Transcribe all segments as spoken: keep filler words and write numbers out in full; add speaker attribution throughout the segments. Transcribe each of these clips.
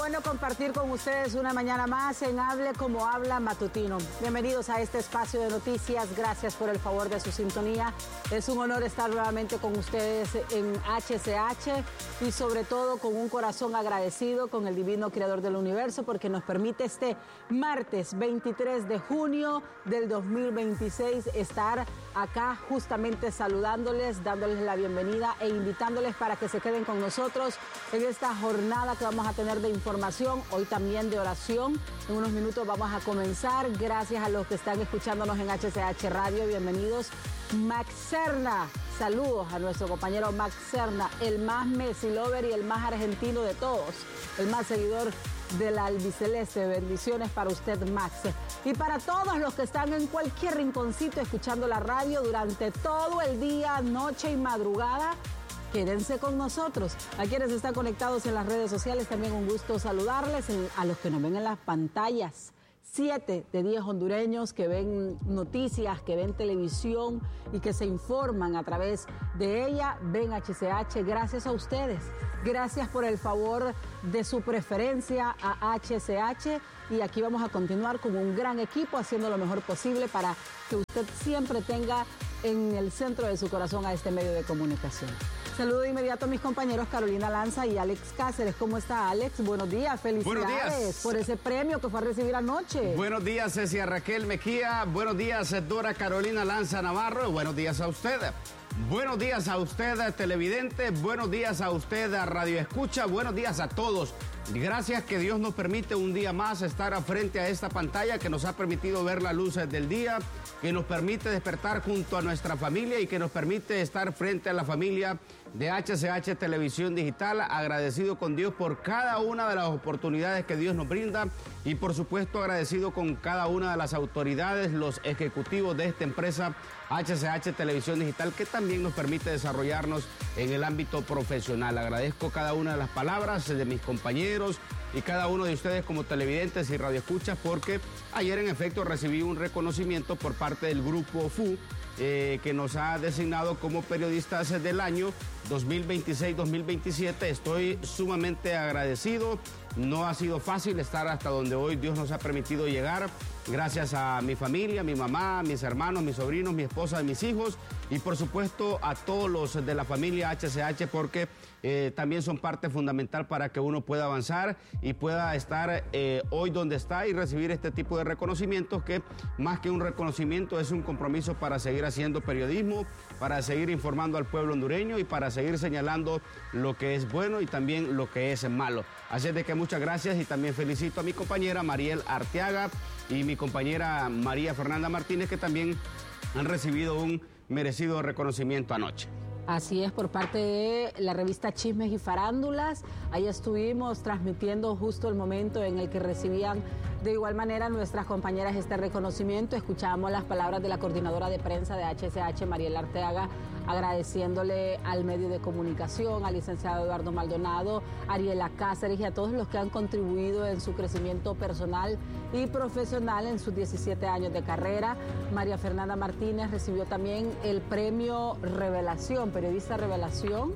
Speaker 1: bueno compartir con ustedes una mañana más en Hable Como Habla Matutino. Bienvenidos a este espacio de noticias. Gracias por el favor de su sintonía. Es un honor estar nuevamente con ustedes en H C H y sobre todo con un corazón agradecido con el divino creador del universo porque nos permite este martes veintitrés de junio del dos mil veintiséis estar acá justamente saludándoles, dándoles la bienvenida e invitándoles para que se queden con nosotros en esta jornada que vamos a tener de información, hoy también de oración. En unos minutos vamos a comenzar. Gracias a los que están escuchándonos en H C H Radio, bienvenidos. Max Serna, saludos a nuestro compañero Max Serna, el más Messi lover y el más argentino de todos, el más seguidor de la albiceleste. Bendiciones para usted, Max. Y para todos los que están en cualquier rinconcito escuchando la radio durante todo el día, noche y madrugada, quédense con nosotros. A quienes están conectados en las redes sociales, también un gusto saludarles. A los que nos ven en las pantallas, siete de diez hondureños que ven noticias, que ven televisión y que se informan a través de ella, ven H C H. Gracias a ustedes. Gracias por el favor de su preferencia a H C H. Y aquí vamos a continuar con un gran equipo haciendo lo mejor posible para que usted siempre tenga en el centro de su corazón a este medio de comunicación. Saludo de inmediato a mis compañeros Carolina Lanza y Alex Cáceres. ¿Cómo está, Alex? Buenos días, felicidades
Speaker 2: Buenos días.
Speaker 1: por ese premio que fue a recibir anoche.
Speaker 2: Buenos días, Cecia Raquel Mejía. Buenos días, Dora Carolina Lanza Navarro. Buenos días a usted. Buenos días a usted, televidente. Buenos días a usted, Radio Escucha. Buenos días a todos. Gracias que Dios nos permite un día más estar frente a esta pantalla que nos ha permitido ver la luz del día, que nos permite despertar junto a nuestra familia y que nos permite estar frente a la familia de H C H Televisión Digital. Agradecido con Dios por cada una de las oportunidades que Dios nos brinda y por supuesto agradecido con cada una de las autoridades, los ejecutivos de esta empresa H C H Televisión Digital, que también nos permite desarrollarnos en el ámbito profesional. Agradezco cada una de las palabras de mis compañeros y cada uno de ustedes como televidentes y radioescuchas, porque ayer en efecto recibí un reconocimiento por parte del Grupo F U, eh, que nos ha designado como periodistas del año dos mil veintiséis dos mil veintisiete. Estoy sumamente agradecido. No ha sido fácil estar hasta donde hoy Dios nos ha permitido llegar. Gracias a mi familia, mi mamá, mis hermanos, mis sobrinos, mi esposa, mis hijos y por supuesto a todos los de la familia H C H, porque eh, también son parte fundamental para que uno pueda avanzar y pueda estar eh, hoy donde está y recibir este tipo de reconocimientos, que más que un reconocimiento es un compromiso para seguir haciendo periodismo, para seguir informando al pueblo hondureño y para seguir señalando lo que es bueno y también lo que es malo. Así es de que muchas gracias y también felicito a mi compañera Mariel Arteaga y mi compañera María Fernanda Martínez, que también han recibido un merecido reconocimiento anoche.
Speaker 1: Así es, por parte de la revista Chismes y Farándulas. Ahí estuvimos transmitiendo justo el momento en el que recibían de igual manera nuestras compañeras este reconocimiento. Escuchábamos las palabras de la coordinadora de prensa de H C H, Mariel Arteaga, agradeciéndole al medio de comunicación, al licenciado Eduardo Maldonado, Ariela Cáceres y a todos los que han contribuido en su crecimiento personal y profesional en sus diecisiete años de carrera. María Fernanda Martínez recibió también el premio Revelación, periodista Revelación,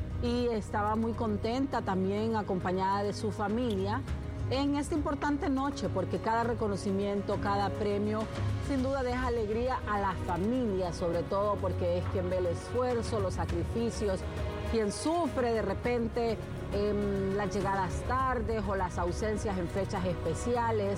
Speaker 1: y estaba muy contenta también acompañada de su familia en esta importante noche, porque cada reconocimiento, cada premio, sin duda deja alegría a la familia, sobre todo porque es quien ve el esfuerzo, los sacrificios, quien sufre de repente eh, las llegadas tardes o las ausencias en fechas especiales,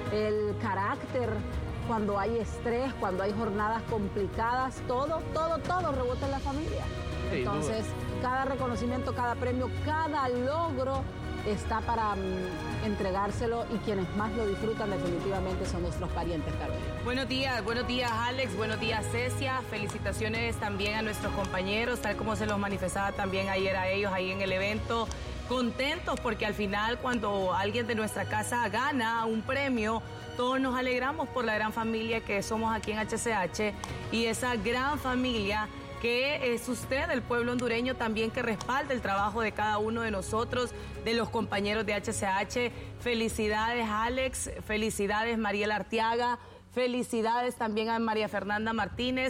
Speaker 1: el carácter cuando hay estrés, cuando hay jornadas complicadas, todo, todo, todo rebota en la familia. Entonces, cada reconocimiento, cada premio, cada logro está para um, entregárselo, y quienes más lo disfrutan definitivamente son nuestros parientes, Carolina.
Speaker 3: Buenos días, buenos días Alex, buenos días Cecia, felicitaciones también a nuestros compañeros, tal como se los manifestaba también ayer a ellos ahí en el evento. Contentos porque al final cuando alguien de nuestra casa gana un premio, todos nos alegramos por la gran familia que somos aquí en H C H y esa gran familia que es usted, el pueblo hondureño también, que respalda el trabajo de cada uno de nosotros, de los compañeros de H C H. Felicidades Alex, felicidades Mariel Arteaga, felicidades también a María Fernanda Martínez,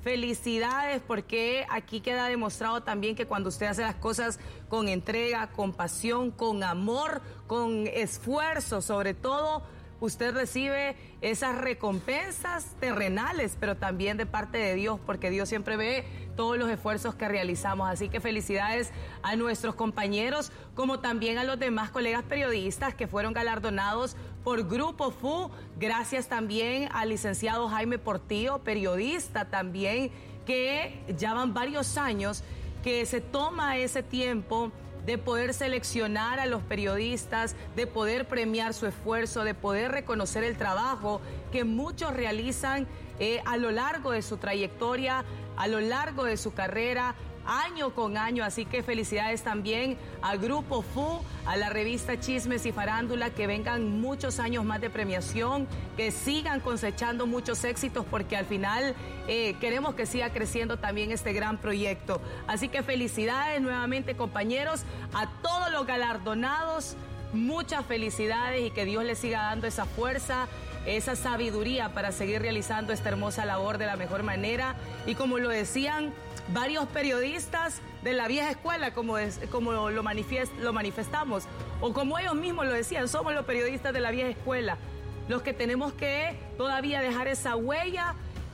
Speaker 3: felicidades, porque aquí queda demostrado también que cuando usted hace las cosas con entrega, con pasión, con amor, con esfuerzo, sobre todo, usted recibe esas recompensas terrenales, pero también de parte de Dios, porque Dios siempre ve todos los esfuerzos que realizamos. Así que felicidades a nuestros compañeros, como también a los demás colegas periodistas que fueron galardonados por Grupo F U. Gracias también al licenciado Jaime Portillo, periodista también, que ya van varios años que se toma ese tiempo de poder seleccionar a los periodistas, de poder premiar su esfuerzo, de poder reconocer el trabajo que muchos realizan eh, a lo largo de su trayectoria, a lo largo de su carrera, año con año. Así que felicidades también al Grupo F U, a la revista Chismes y Farándula, que vengan muchos años más de premiación, que sigan cosechando muchos éxitos, porque al final eh, queremos que siga creciendo también este gran proyecto. Así que felicidades nuevamente, compañeros, a todos los galardonados, muchas felicidades y que Dios les siga dando esa fuerza, esa sabiduría para seguir realizando esta hermosa labor de la mejor manera. Y como lo decían varios periodistas de la vieja escuela, como, es, como lo, manifiest, lo manifestamos, o como ellos mismos lo decían, somos los periodistas de la vieja escuela, los que tenemos que todavía dejar esa huella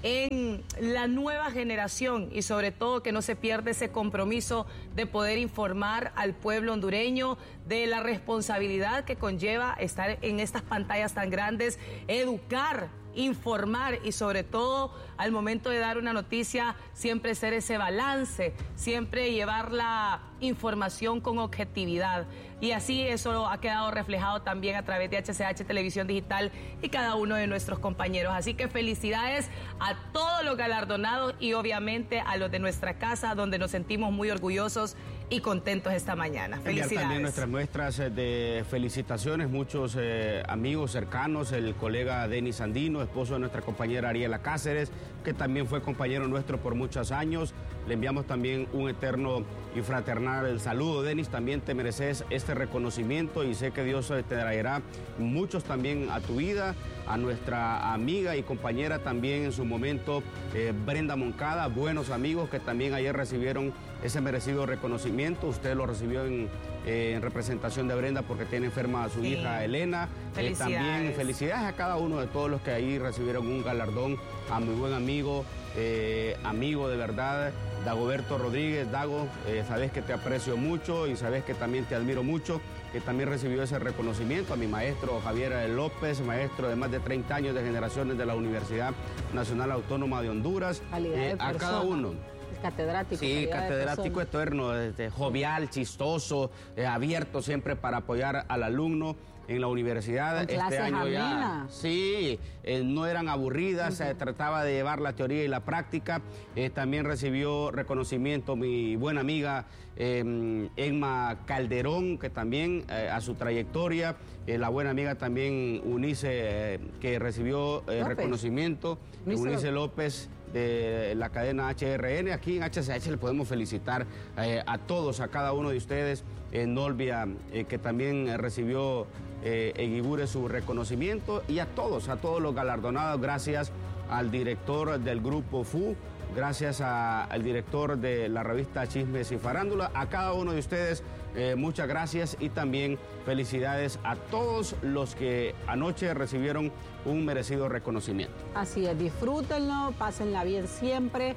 Speaker 3: en la nueva generación, y sobre todo que no se pierda ese compromiso de poder informar al pueblo hondureño de la responsabilidad que conlleva estar en estas pantallas tan grandes, educar, informar y sobre todo al momento de dar una noticia siempre ser ese balance, siempre llevar la información con objetividad. Y así eso ha quedado reflejado también a través de H C H Televisión Digital y cada uno de nuestros compañeros. Así que felicidades a todos los galardonados y obviamente a los de nuestra casa, donde nos sentimos muy orgullosos y contentos esta mañana. Felicidades.
Speaker 2: También nuestras muestras de felicitaciones, muchos eh, amigos cercanos, el colega Denis Andino, esposo de nuestra compañera Ariela Cáceres, que también fue compañero nuestro por muchos años. Le enviamos también un eterno y fraternal saludo. Denis, también te mereces este reconocimiento y sé que Dios te traerá muchos también a tu vida. A nuestra amiga y compañera también en su momento, eh, Brenda Moncada, buenos amigos que también ayer recibieron ese merecido reconocimiento. Usted lo recibió en, eh, en representación de Brenda porque tiene enferma a su sí. hija Elena. Eh, también felicidades a cada uno de todos los que ahí recibieron un galardón. A mi buen amigo, eh, amigo de verdad, Dagoberto Rodríguez. Dago, eh, sabes que te aprecio mucho y sabes que también te admiro mucho, que también recibió ese reconocimiento. A mi maestro Javier López, maestro de más de treinta años de generaciones de la Universidad Nacional Autónoma de Honduras. Eh, a cada uno.
Speaker 1: Catedrático.
Speaker 2: Sí, catedrático eterno, este, jovial, chistoso, eh, abierto siempre para apoyar al alumno en la universidad.
Speaker 1: Con
Speaker 2: este año
Speaker 1: amenas.
Speaker 2: ya, sí, eh, no eran aburridas, uh-huh. se trataba de llevar la teoría y la práctica. Eh, también recibió reconocimiento mi buena amiga eh, Emma Calderón, que también eh, a su trayectoria, eh, la buena amiga también Unice, eh, que recibió eh, reconocimiento, Unice López, de la cadena H R N. Aquí en H C H le podemos felicitar eh, a todos, a cada uno de ustedes. En Nolvia, eh, que también eh, recibió eh, en Igure su reconocimiento, y a todos, a todos los galardonados. Gracias al director del Grupo F U, gracias a, al director de la revista Chismes y Farándula, a cada uno de ustedes. Eh, muchas gracias y también felicidades a todos los que anoche recibieron un merecido reconocimiento.
Speaker 1: Así es, disfrútenlo, pásenla bien siempre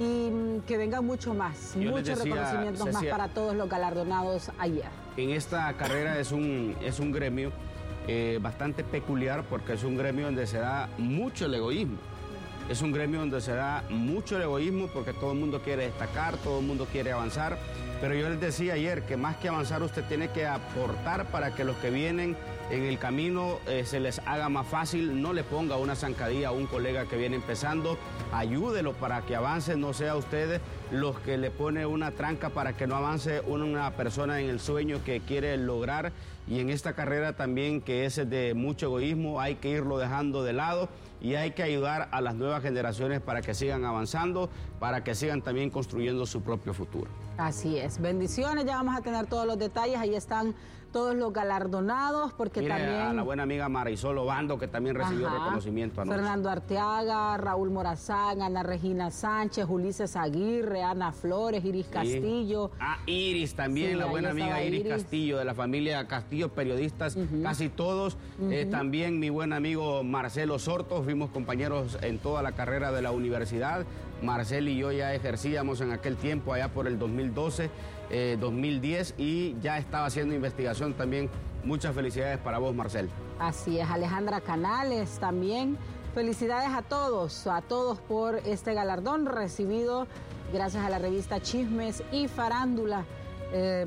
Speaker 1: y que vengan mucho más,
Speaker 2: Yo
Speaker 1: muchos
Speaker 2: decía,
Speaker 1: reconocimientos
Speaker 2: Cecia,
Speaker 1: más para todos los galardonados ayer.
Speaker 2: En esta carrera es un, es un gremio eh, bastante peculiar porque es un gremio donde se da mucho el egoísmo. Es un gremio donde se da mucho el egoísmo porque todo el mundo quiere destacar, todo el mundo quiere avanzar. Pero yo les decía ayer que más que avanzar usted tiene que aportar para que los que vienen en el camino eh, se les haga más fácil. No le ponga una zancadilla a un colega que viene empezando, ayúdelo para que avance, no sea usted los que le pone una tranca para que no avance una persona en el sueño que quiere lograr. Y en esta carrera también, que es de mucho egoísmo, hay que irlo dejando de lado y hay que ayudar a las nuevas generaciones para que sigan avanzando, para que sigan también construyendo su propio futuro.
Speaker 1: Así es. Bendiciones, ya vamos a tener todos los detalles. Ahí están todos los galardonados, porque
Speaker 2: Mire,
Speaker 1: también...
Speaker 2: a la buena amiga Marisol Obando, que también recibió
Speaker 1: Ajá.
Speaker 2: reconocimiento anoche.
Speaker 1: Fernando Arteaga, Raúl Morazán, Ana Regina Sánchez, Ulises Aguirre, Ana Flores, Iris sí. Castillo.
Speaker 2: Ah, Iris también, sí, la buena amiga Iris, Iris Castillo, de la familia Castillo, periodistas, uh-huh. casi todos. Uh-huh. Eh, también mi buen amigo Marcelo Sorto, fuimos compañeros en toda la carrera de la universidad. Marcel y yo ya ejercíamos en aquel tiempo, allá por el dos mil doce, eh, dos mil diez, y ya estaba haciendo investigación también. Muchas felicidades para vos, Marcel.
Speaker 1: Así es, Alejandra Canales también. Felicidades a todos, a todos por este galardón recibido gracias a la revista Chismes y Farándula. Eh,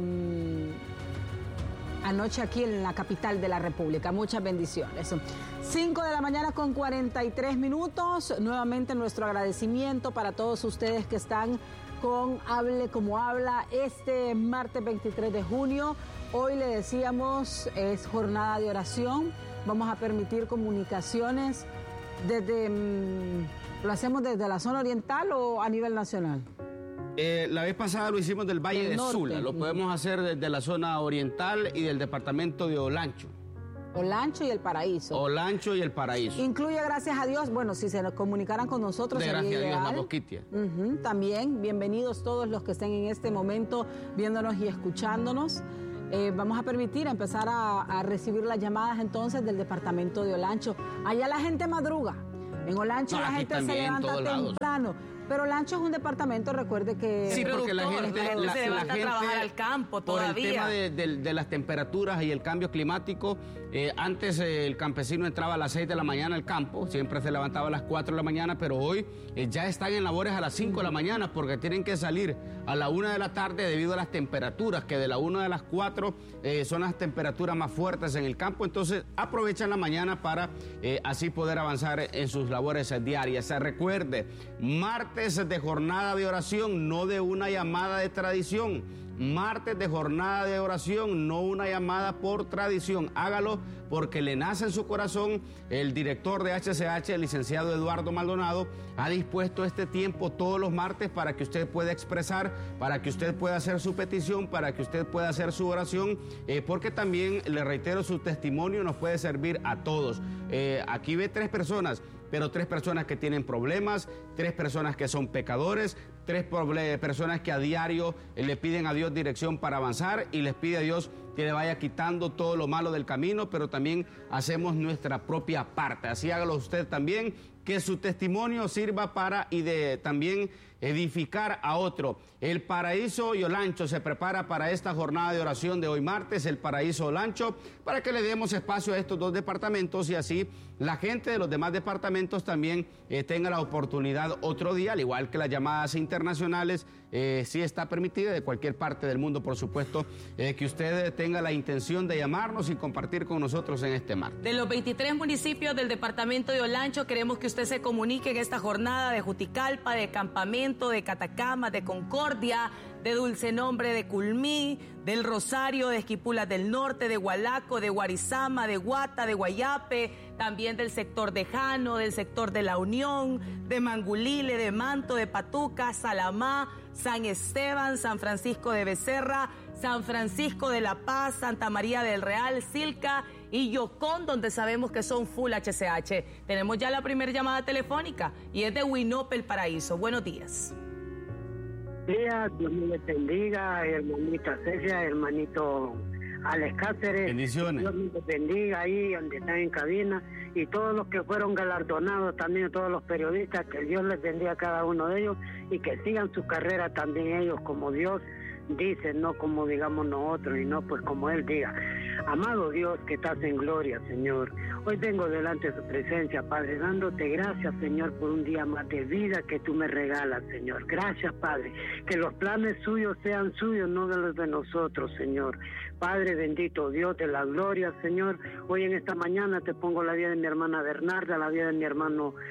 Speaker 1: anoche aquí en la capital de la República. Muchas bendiciones. cinco de la mañana con cuarenta y tres minutos. Nuevamente nuestro agradecimiento para todos ustedes que están con Hable Como Habla este martes veintitrés de junio. Hoy le decíamos, es jornada de oración. Vamos a permitir comunicaciones desde... ¿Lo hacemos desde la zona oriental o a nivel nacional?
Speaker 2: Eh, la vez pasada lo hicimos del Valle de Sula. Lo podemos hacer desde la zona oriental y del departamento de Olancho.
Speaker 1: Olancho y el Paraíso.
Speaker 2: Olancho y el Paraíso.
Speaker 1: Incluye, gracias a Dios, bueno, si se nos comunicaran con nosotros
Speaker 2: de
Speaker 1: sería
Speaker 2: gracias
Speaker 1: ideal.
Speaker 2: a Dios, la Bosquitia.
Speaker 1: Uh-huh, también, bienvenidos todos los que estén en este momento viéndonos y escuchándonos. Eh, vamos a permitir empezar a, a recibir las llamadas entonces del departamento de Olancho. Allá la gente madruga. En Olancho no, la gente se levanta temprano. Lados. Pero Olancho es un departamento, recuerde que...
Speaker 2: Sí, porque la gente,
Speaker 3: la gente
Speaker 2: la,
Speaker 3: se levanta
Speaker 2: la
Speaker 3: a
Speaker 2: gente,
Speaker 3: trabajar al campo todavía.
Speaker 2: Por el tema de, de, de las temperaturas y el cambio climático, eh, antes eh, el campesino entraba a las seis de la mañana al campo, siempre se levantaba a las cuatro de la mañana, pero hoy eh, ya están en labores a las cinco de la mañana porque tienen que salir a la una de la tarde debido a las temperaturas, que de la una de las cuatro eh, son las temperaturas más fuertes en el campo, entonces aprovechan la mañana para eh, así poder avanzar en sus labores diarias. Se recuerde, martes de jornada de oración, no de una llamada de tradición. Martes de jornada de oración, no una llamada por tradición. Hágalo porque le nace en su corazón. El director de H C H, el licenciado Eduardo Maldonado, ha dispuesto este tiempo todos los martes para que usted pueda expresar, para que usted pueda hacer su petición, para que usted pueda hacer su oración, eh, porque también, le reitero, su testimonio nos puede servir a todos. Eh, aquí ve tres personas, pero tres personas que tienen problemas, tres personas que son pecadores, tres personas que a diario le piden a Dios dirección para avanzar y les pide a Dios que le vaya quitando todo lo malo del camino, pero también hacemos nuestra propia parte. Así hágalo usted también, que su testimonio sirva para y de también edificar a otro. El Paraíso y Olancho se prepara para esta jornada de oración de hoy martes, el Paraíso Olancho, para que le demos espacio a estos dos departamentos y así la gente de los demás departamentos también eh, tenga la oportunidad otro día, al igual que las llamadas internacionales, eh, sí está permitida de cualquier parte del mundo, por supuesto, eh, que usted tenga la intención de llamarnos y compartir con nosotros en este martes.
Speaker 3: De los veintitrés municipios del departamento de Olancho, queremos que usted se comunique en esta jornada de Juticalpa, de Campamento, de Catacama, de Concordia, de Dulce Nombre, de Culmí, del Rosario, de Esquipulas del Norte, de Hualaco, de Guarizama, de Guata, de Guayape, también del sector de Jano, del sector de La Unión, de Mangulile, de Manto, de Patuca, Salamá, San Esteban, San Francisco de Becerra, San Francisco de La Paz, Santa María del Real, Silca y Yocón, donde sabemos que son full H C H. Tenemos ya la primera llamada telefónica y es de Huinope, el Paraíso. Buenos días.
Speaker 4: Días, Dios me les bendiga, hermanita Cecia, hermanito Alex Cáceres.
Speaker 2: Bendiciones.
Speaker 4: Dios me les bendiga ahí donde están en cabina y todos los que fueron galardonados también, todos los periodistas, que Dios les bendiga a cada uno de ellos y que sigan su carrera también ellos como Dios dice, no como digamos nosotros y no pues como Él diga. Amado Dios que estás en gloria, Señor, hoy vengo delante de tu presencia, Padre, dándote gracias, Señor, por un día más de vida que tú me regalas, Señor. Gracias, Padre, que los planes suyos sean suyos, no de los de nosotros, Señor. Padre bendito, Dios de la gloria, Señor, hoy en esta mañana te pongo la vida de mi hermana Bernarda, la vida de mi hermano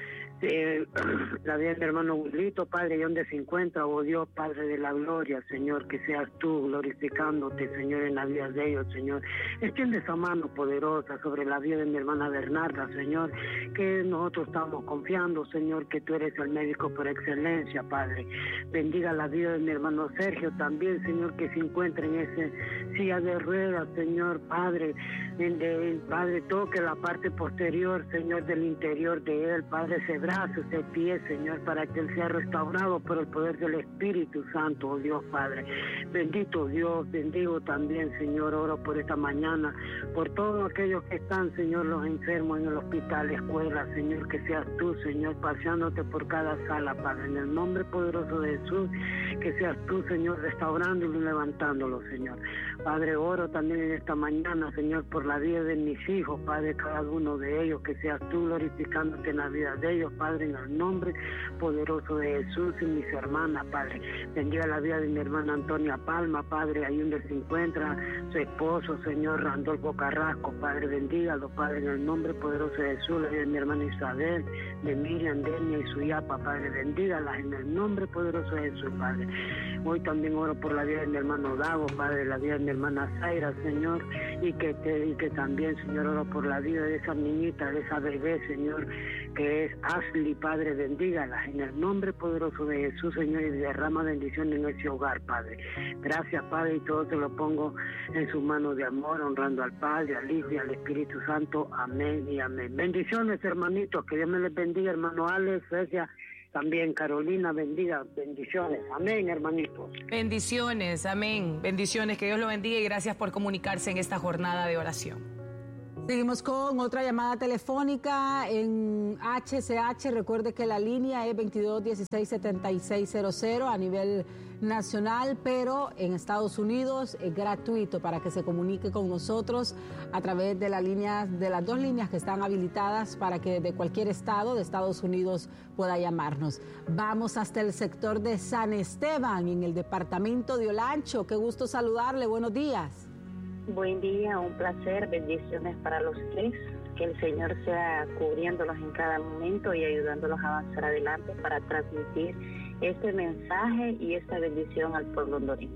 Speaker 4: Eh, la vida de mi hermano Wilito, Padre, y donde se encuentra, oh Dios, Padre de la gloria, Señor, que seas tú glorificándote, Señor, en la vida de ellos, Señor. Extiende esa mano poderosa sobre la vida de mi hermana Bernarda, Señor, que nosotros estamos confiando, Señor, que tú eres el médico por excelencia, Padre. Bendiga la vida de mi hermano Sergio también, Señor, que se encuentra en ese silla de ruedas, Señor, Padre, en de, Padre, toque la parte posterior, Señor, del interior de él, Padre, ese brazo, ese pie, Señor, para que él sea restaurado por el poder del Espíritu Santo, oh Dios, Padre. Bendito Dios, bendigo también, Señor, oro por esta mañana, por todos aquellos que están, Señor, los enfermos en el hospital, escuela, Señor, que seas tú, Señor, paseándote por cada sala, Padre, en el nombre poderoso de Jesús, que seas tú, Señor, restaurándolo y levantándolo, Señor. Padre, oro también en esta mañana, Señor, por la vida de mis hijos, Padre, cada uno de ellos, que seas tú glorificándote en la vida de ellos, Padre, en el nombre poderoso de Jesús, y mis hermanas, Padre. Bendiga la vida de mi hermana Antonia Palma, Padre, ahí donde se encuentra su esposo, Señor, Randolfo Carrasco, Padre, bendígalo, Padre, en el nombre poderoso de Jesús. La vida de mi hermana Isabel, de Miriam, Denia y Suyapa, Padre, bendígalas en el nombre poderoso de Jesús, Padre. Hoy también oro por la vida de mi hermano Dago, Padre, la vida de mi hermana Zaira, Señor, y que, te, y que también, Señor, oro por la vida de esa niñita, de esa bebé, Señor, que es Ashley, Padre, bendígalas en el nombre poderoso de Jesús, Señor, y derrama bendición en ese hogar, Padre. Gracias, Padre, y todo te lo pongo en sus manos de amor, honrando al Padre, al Hijo y al Espíritu Santo. Amén y amén. Bendiciones, hermanitos, que Dios me les bendiga, hermano Alex, Grecia, también Carolina, bendiga, bendiciones. Amén, hermanitos.
Speaker 3: Bendiciones, amén. Bendiciones, que Dios lo bendiga y gracias por comunicarse en esta jornada de oración.
Speaker 1: Seguimos con otra llamada telefónica en H C H. Recuerde que la línea es veintidós dieciséis setenta y seis cero cero a nivel nacional, pero en Estados Unidos es gratuito para que se comunique con nosotros a través de la línea, de las dos líneas que están habilitadas para que de cualquier estado de Estados Unidos pueda llamarnos. Vamos hasta el sector de San Esteban, en el departamento de Olancho. Qué gusto saludarle. Buenos días.
Speaker 5: Buen día, un placer, bendiciones para los tres, que el Señor sea cubriéndolos en cada momento y ayudándolos a avanzar adelante para transmitir este mensaje y esta bendición al pueblo hondureño.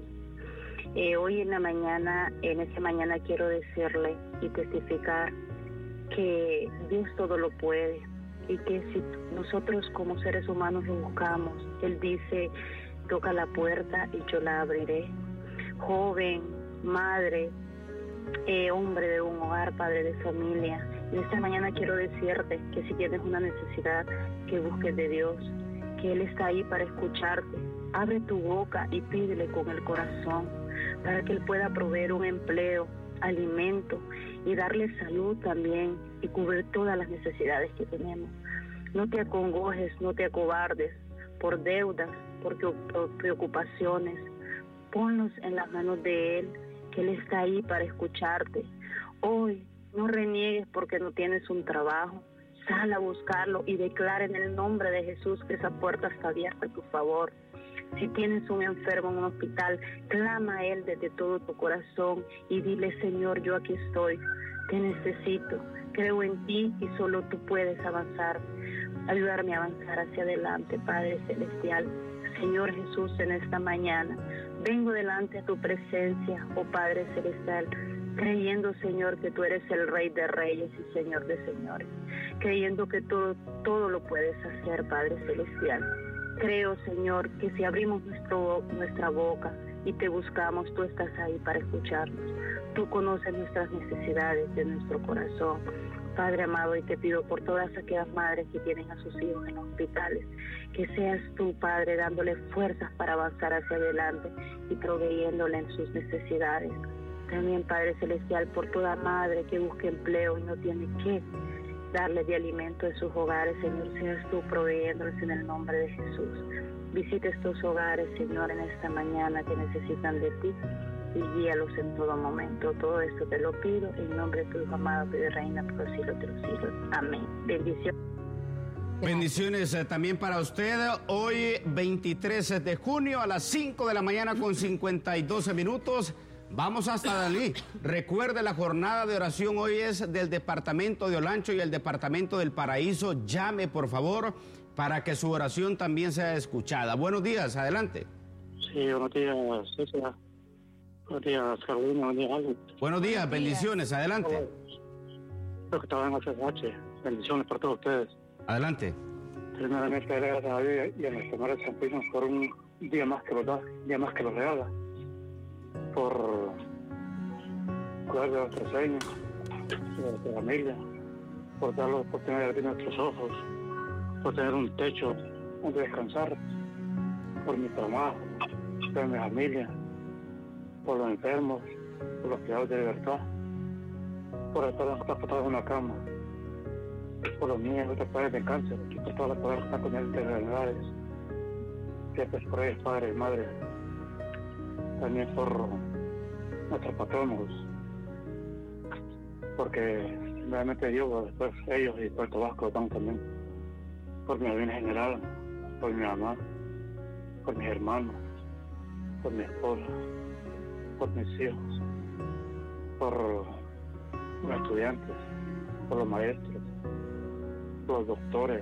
Speaker 5: Eh, hoy en la mañana, en esta mañana quiero decirle y testificar que Dios todo lo puede y que si nosotros como seres humanos lo buscamos, Él dice, toca la puerta y yo la abriré. Joven, madre, Eh, hombre de un hogar, padre de familia, y esta mañana quiero decirte que si tienes una necesidad, que busques de Dios, que Él está ahí para escucharte. Abre tu boca y pídele con el corazón para que Él pueda proveer un empleo, alimento y darle salud también y cubrir todas las necesidades que tenemos. No te acongojes, no te acobardes por deudas, por, por preocupaciones. Ponlos en las manos de Él, que Él está ahí para escucharte. Hoy no reniegues porque no tienes un trabajo. Sal a buscarlo y declara en el nombre de Jesús que esa puerta está abierta a tu favor. Si tienes un enfermo en un hospital, clama a Él desde todo tu corazón y dile, Señor, yo aquí estoy, te necesito, creo en ti y solo tú puedes avanzar. Ayudarme a avanzar hacia adelante, Padre Celestial. Señor Jesús, en esta mañana vengo delante de tu presencia, oh Padre Celestial, creyendo, Señor, que tú eres el Rey de Reyes y Señor de Señores, creyendo que todo, todo lo puedes hacer, Padre Celestial. Creo, Señor, que si abrimos nuestro, nuestra boca y te buscamos, tú estás ahí para escucharnos. Tú conoces nuestras necesidades de nuestro corazón. Padre amado, y te pido por todas aquellas madres que tienen a sus hijos en hospitales, que seas tú, Padre, dándole fuerzas para avanzar hacia adelante y proveyéndole en sus necesidades. También, Padre Celestial, por toda madre que busque empleo y no tiene que darle de alimento en sus hogares, Señor, seas tú proveyéndoles en el nombre de Jesús. Visita estos hogares, Señor, en esta mañana que necesitan de ti y guíalos en todo momento. Todo esto te lo pido en nombre de tu Hijo amado, que reina por los siglos de los siglos. Amén. Bendiciones.
Speaker 2: Bendiciones eh, también para usted. Hoy, veintitrés de junio, a las cinco de la mañana con cincuenta y dos minutos. Vamos hasta Dalí. Recuerde, la jornada de oración hoy es del departamento de Olancho y el departamento del Paraíso. Llame, por favor. para que su oración también sea escuchada. Buenos días, adelante.
Speaker 6: Sí, buenos días, César. Buenos días, Carolina. Buenos días, Alex.
Speaker 2: Buenos días, bendiciones, adelante.
Speaker 6: Creo que estaba en la C S H. Bendiciones para todos ustedes.
Speaker 2: Adelante.
Speaker 6: Primeramente, gracias a Dios y a nuestro Madre San Pino por un día más que los da, un día más que los regala, por cuidar de nuestros sueños, de nuestra familia, por dar la oportunidad de abrir nuestros ojos, por tener un techo donde descansar, por mi trabajo, por mi familia, por los enfermos, por los privados de libertad, por estar transportados en la cama, por los niños de padres de cáncer, y por todas las personas que están con enfermedades. Gracias por ellos, padre y madre. También por nuestros patronos, porque realmente yo, después ellos y Puerto Vasco están también. Por mi bien general, por mi mamá, por mis hermanos, por mi esposa, por mis hijos, por los estudiantes, por los maestros, por los doctores,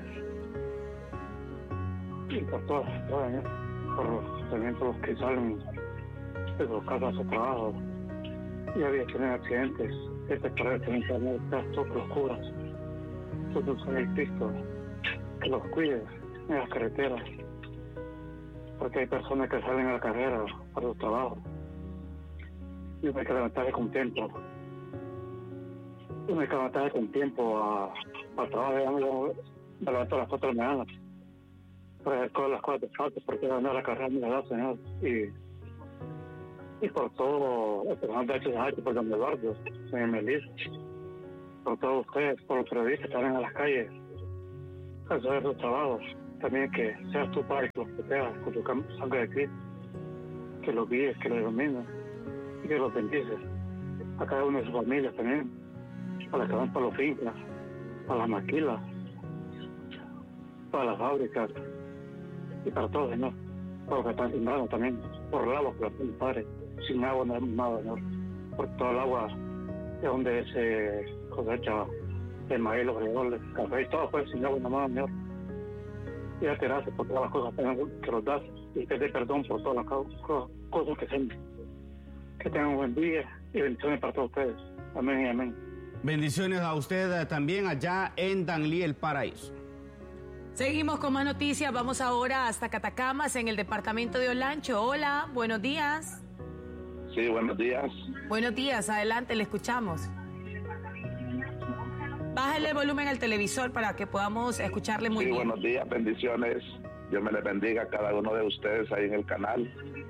Speaker 6: y por todas, todas, ¿eh? por, también por los que salen de sus casas a su trabajo y había tienen accidentes. Este para también tener todos los curas, todos en el Cristo, que los cuide en las carreteras, porque hay personas que salen a la carrera para su trabajo y uno hay que levantarse con tiempo. Uno hay que levantarse con tiempo a, a trabajar. Digamos, me levanto a las cuatro de la mañana para hacer todas las cosas de falta, porque andar a la carrera me la da, Señor. Y, y por todo el personal de H S H, por Don Eduardo, señor Melissa, por todos ustedes, por los periodistas que salen a las calles a hacer sus trabajos. También que seas tu Padre que los proteja con tu sangre de Cristo, que los guíes, que los ilumines y que los bendices. A cada uno de sus familias también, para las que van para los fincas, para las maquilas, para las fábricas y para todos, Señor. Para los que están sin agua también, por el agua que lo tiene Padre. Sin agua no hay nada, Señor. Por todo el agua de donde se cosecha el maíz, los frijoles, el café y todo, pues sin agua nomás, Señor. Y date gracias por todas las cosas que nos das y que te perdón por todas las cosas que hacen. Que tengan un buen día y bendiciones para todos ustedes. Amén y amén.
Speaker 2: Bendiciones a usted también allá en Danlí, El Paraíso.
Speaker 3: Seguimos con más noticias. Vamos ahora hasta Catacamas, en el departamento de Olancho. Hola, buenos días.
Speaker 7: Sí, buenos días.
Speaker 3: Buenos días, adelante, le escuchamos. Bájale el volumen al televisor para que podamos escucharle muy
Speaker 7: sí,
Speaker 3: bien.
Speaker 7: Buenos días, bendiciones. Dios me les bendiga a cada uno de ustedes ahí en el canal.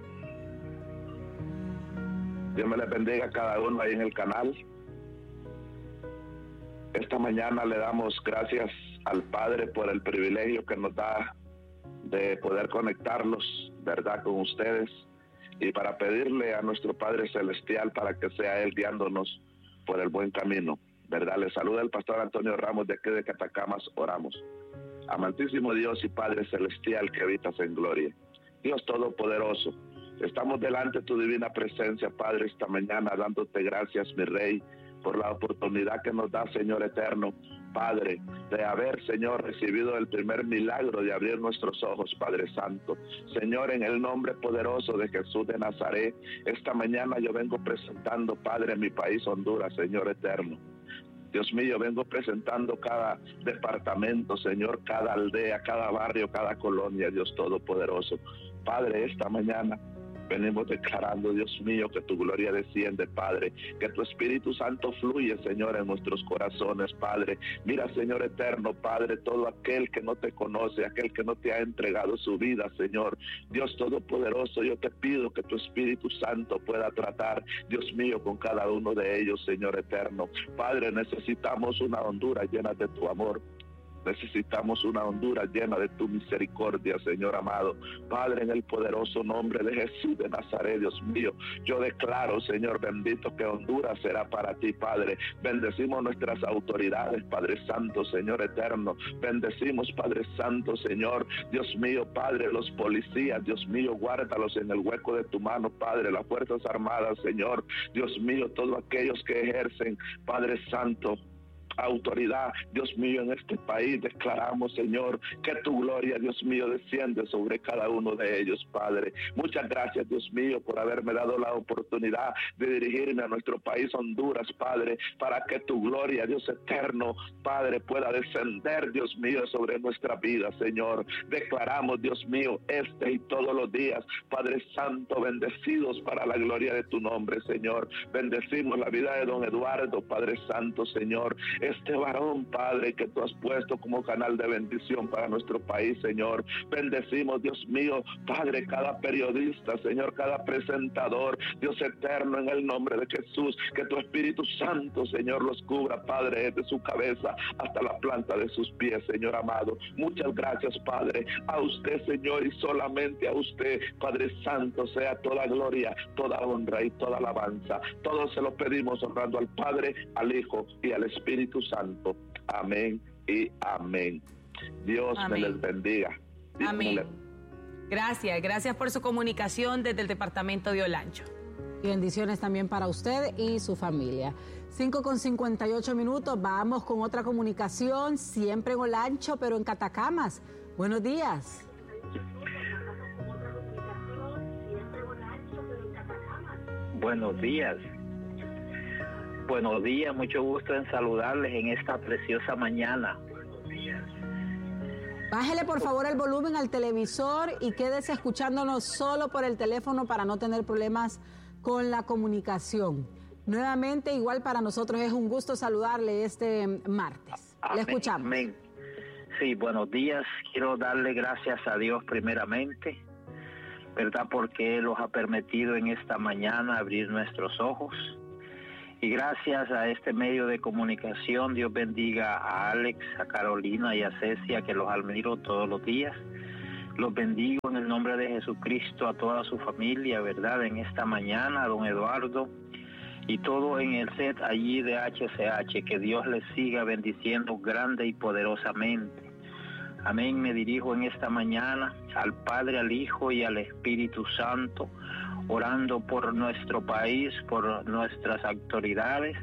Speaker 7: Dios me les bendiga a cada uno ahí en el canal. Esta mañana le damos gracias al Padre por el privilegio que nos da de poder conectarnos, ¿verdad?, con ustedes, y para pedirle a nuestro Padre Celestial para que sea Él guiándonos por el buen camino, ¿verdad? Le saluda el pastor Antonio Ramos de aquí de Catacamas. Oramos. Amantísimo Dios y Padre Celestial que habitas en gloria, Dios Todopoderoso, estamos delante de tu divina presencia, Padre, esta mañana dándote gracias, mi Rey, por la oportunidad que nos da, Señor eterno, Padre, de haber, Señor, recibido el primer milagro de abrir nuestros ojos, Padre Santo. Señor, en el nombre poderoso de Jesús de Nazaret, esta mañana yo vengo presentando, Padre, mi país Honduras, Señor eterno. Dios mío, vengo presentando cada departamento, Señor, cada aldea, cada barrio, cada colonia, Dios Todopoderoso. Padre, esta mañana venimos declarando, Dios mío, que tu gloria desciende, Padre, que tu Espíritu Santo fluye, Señor, en nuestros corazones, Padre. Mira, Señor eterno, Padre, todo aquel que no te conoce, aquel que no te ha entregado su vida, Señor. Dios Todopoderoso, yo te pido que tu Espíritu Santo pueda tratar, Dios mío, con cada uno de ellos, Señor eterno. Padre, necesitamos una Honduras llena de tu amor. Necesitamos una Honduras llena de tu misericordia, Señor amado. Padre, en el poderoso nombre de Jesús de Nazaret, Dios mío, yo declaro, Señor bendito, que Honduras será para ti, Padre. Bendecimos nuestras autoridades, Padre Santo, Señor eterno. Bendecimos, Padre Santo, Señor, Dios mío, Padre, los policías, Dios mío, guárdalos en el hueco de tu mano, Padre, las Fuerzas Armadas, Señor, Dios mío, todos aquellos que ejercen, Padre Santo, autoridad, Dios mío, en este país. Declaramos, Señor, que tu gloria, Dios mío, desciende sobre cada uno de ellos, Padre. Muchas gracias, Dios mío, por haberme dado la oportunidad de dirigirme a nuestro país, Honduras, Padre, para que tu gloria, Dios eterno, Padre, pueda descender, Dios mío, sobre nuestra vida, Señor. Declaramos, Dios mío, este y todos los días, Padre Santo, bendecidos para la gloria de tu nombre, Señor. Bendecimos la vida de don Eduardo, Padre Santo, Señor. Este varón, Padre, que tú has puesto como canal de bendición para nuestro país, Señor. Bendecimos, Dios mío, Padre, cada periodista, Señor, cada presentador, Dios eterno, en el nombre de Jesús, que tu Espíritu Santo, Señor, los cubra, Padre, desde su cabeza hasta la planta de sus pies, Señor amado. Muchas gracias, Padre. A usted, Señor, y solamente a usted, Padre Santo, sea toda gloria, toda honra y toda alabanza. Todos se lo pedimos honrando al Padre, al Hijo y al Espíritu Santo. Amén y amén. Dios amén. Me les bendiga. Dios
Speaker 3: amén.
Speaker 7: Me les...
Speaker 3: Gracias, gracias por su comunicación desde el departamento de Olancho.
Speaker 1: Y bendiciones también para usted y su familia. cinco con cincuenta y ocho minutos, vamos con otra comunicación, siempre en Olancho, pero en Catacamas. Buenos días.
Speaker 8: Buenos días. Buenos días, mucho gusto en saludarles en esta preciosa mañana.
Speaker 1: Bájele por favor el volumen al televisor y quédese escuchándonos solo por el teléfono para no tener problemas con la comunicación. Nuevamente, igual para nosotros es un gusto saludarle este martes.
Speaker 8: Amén,
Speaker 1: Le escuchamos.
Speaker 8: Amén. Sí, buenos días. Quiero darle gracias a Dios primeramente, ¿verdad? Porque Él nos ha permitido en esta mañana abrir nuestros ojos. Y gracias a este medio de comunicación, Dios bendiga a Alex, a Carolina y a Cecia, que los admiro todos los días. Los bendigo en el nombre de Jesucristo a toda su familia, ¿verdad? En esta mañana, a don Eduardo y todo en el set allí de H C H, que Dios les siga bendiciendo grande y poderosamente. Amén. Me dirijo en esta mañana al Padre, al Hijo y al Espíritu Santo, orando por nuestro país, por nuestras autoridades.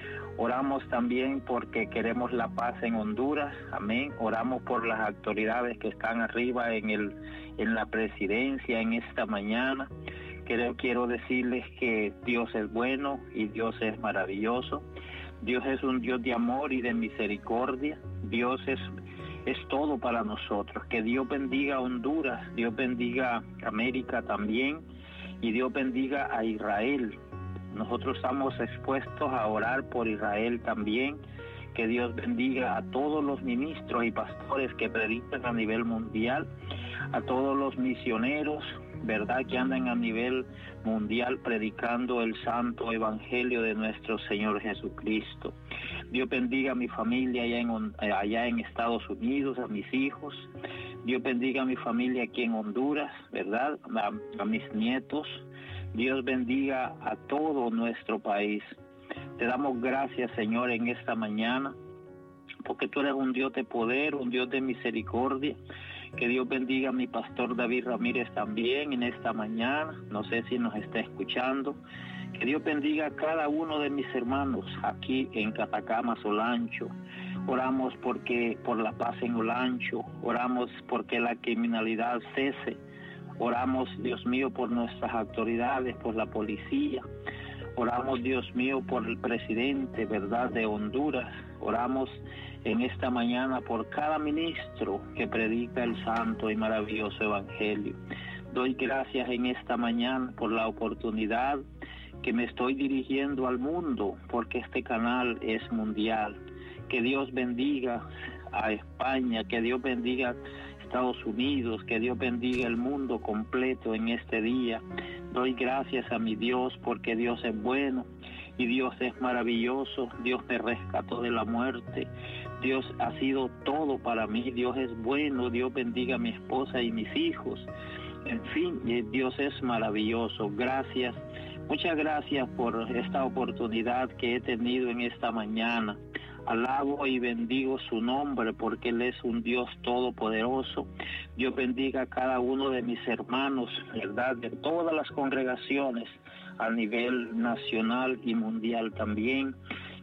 Speaker 8: Oramos también porque queremos la paz en Honduras, amén. Oramos por las autoridades que están arriba en el en la presidencia en esta mañana. Quiero, quiero decirles que Dios es bueno y Dios es maravilloso. Dios es un Dios de amor y de misericordia. Dios es, es todo para nosotros. Que Dios bendiga a Honduras, Dios bendiga a América también y Dios bendiga a Israel. Nosotros estamos expuestos a orar por Israel también. Que Dios bendiga a todos los ministros y pastores que predican a nivel mundial, a todos los misioneros, ¿verdad?, que andan a nivel mundial predicando el santo evangelio de nuestro Señor Jesucristo. Dios bendiga a mi familia allá en, allá en Estados Unidos, a mis hijos. Dios bendiga a mi familia aquí en Honduras, ¿verdad?, a, a mis nietos. Dios bendiga a todo nuestro país. Te damos gracias, Señor, en esta mañana, porque tú eres un Dios de poder, un Dios de misericordia. Que Dios bendiga a mi pastor David Ramírez también en esta mañana. No sé si nos está escuchando. Que Dios bendiga a cada uno de mis hermanos aquí en Catacamas, Olancho. Oramos porque por la paz en Olancho. Oramos porque la criminalidad cese. Oramos, Dios mío, por nuestras autoridades, por la policía. Oramos, Dios mío, por el presidente, ¿verdad?, de Honduras. Oramos en esta mañana por cada ministro que predica el santo y maravilloso evangelio. Doy gracias en esta mañana por la oportunidad que me estoy dirigiendo al mundo, porque este canal es mundial. Que Dios bendiga a España, que Dios bendiga a Estados Unidos, que Dios bendiga el mundo completo en este día. Doy gracias a mi Dios porque Dios es bueno y Dios es maravilloso. Dios me rescató de la muerte. Dios ha sido todo para mí. Dios es bueno. Dios bendiga a mi esposa y mis hijos. En fin, Dios es maravilloso. Gracias. Muchas gracias por esta oportunidad que he tenido en esta mañana. Alabo y bendigo su nombre porque Él es un Dios todopoderoso. Dios bendiga a cada uno de mis hermanos, ¿verdad?, de todas las congregaciones a nivel nacional y mundial también.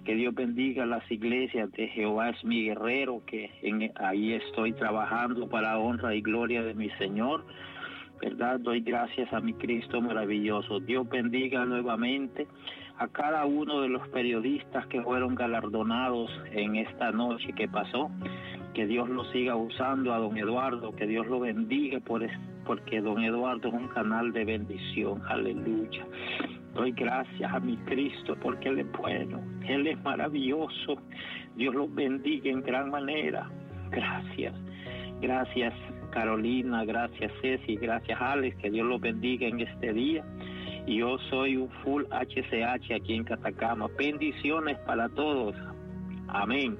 Speaker 8: Que Dios bendiga las iglesias de Jehová es mi guerrero, que en, ahí estoy trabajando para honra y gloria de mi Señor. ¿Verdad? Doy gracias a mi Cristo maravilloso. Dios bendiga nuevamente a cada uno de los periodistas que fueron galardonados en esta noche que pasó. Que Dios lo siga usando a don Eduardo, que Dios lo bendiga por, porque don Eduardo es un canal de bendición. Aleluya. Doy gracias a mi Cristo porque Él es bueno, Él es maravilloso. Dios los bendiga en gran manera. Gracias. Gracias Carolina, gracias Ceci, gracias Alex, que Dios los bendiga en este día. Y yo soy un full H C H aquí en Catacama. Bendiciones para todos. Amén.